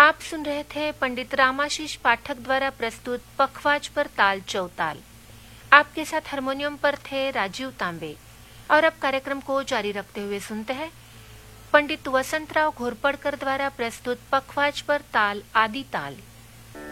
आप सुन रहे थे पंडित रामाशीष पाठक द्वारा प्रस्तुत पखवाज पर ताल चौताल। आपके साथ हारमोनियम पर थे राजीव तांबे। और अब कार्यक्रम को जारी रखते हुए सुनते हैं पंडित वसंतराव घोरपड़कर द्वारा प्रस्तुत पखवाज पर ताल आदि ताल।